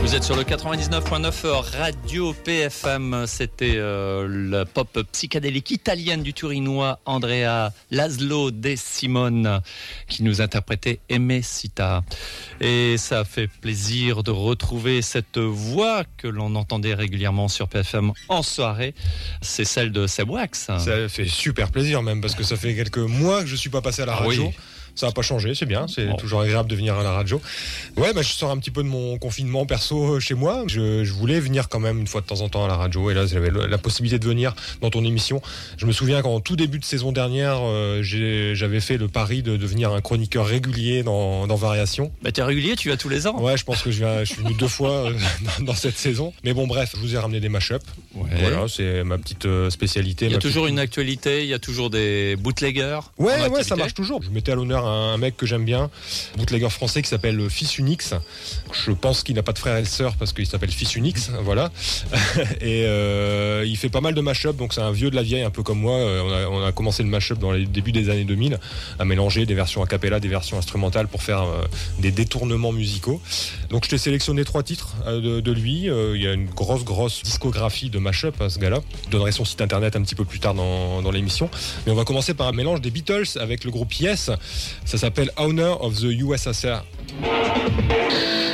Vous êtes sur le 99.9 Radio PFM. C'était la pop psychédélique italienne du Turinois Andrea Laszlo De Simone qui nous interprétait Aimé Sita. Et ça fait plaisir de retrouver cette voix que l'on entendait régulièrement sur PFM en soirée. C'est celle de Seb Wax. Ça fait super plaisir même parce que ça fait quelques mois que je suis pas passé à la radio. Oui. Ça n'a pas changé, c'est bien, c'est toujours agréable de venir à la radio. Ouais, je sors un petit peu de mon confinement perso chez moi. Je voulais venir quand même une fois de temps en temps à la radio et là j'avais la possibilité de venir dans ton émission. Je me souviens qu'en tout début de saison dernière, j'avais fait le pari de devenir un chroniqueur régulier dans Variation. T'es régulier, tu vas tous les ans. Ouais, je pense que je suis venu 2 fois dans cette saison. Mais bon, bref, je vous ai ramené des mashups. Ouais. Voilà, c'est ma petite spécialité. Il y a toujours une actualité, il y a toujours des bootleggers. Ouais, ça marche toujours. Je mettais à l'honneur un mec que j'aime bien, bootlegger français qui s'appelle Fils Unix. Je pense qu'il n'a pas de frère et de sœur parce qu'il s'appelle Fils Unix, voilà. Et il fait pas mal de mashup, donc c'est un vieux de la vieille, un peu comme moi. On a commencé le mashup dans les débuts des années 2000, à mélanger des versions a cappella, des versions instrumentales pour faire des détournements musicaux. Donc je t'ai sélectionné 3 titres de lui. Il y a une grosse discographie de mashup à ce gars-là. Je donnerai son site internet un petit peu plus tard dans l'émission. Mais on va commencer par un mélange des Beatles avec le groupe Yes. Ça s'appelle Honor of the USSR.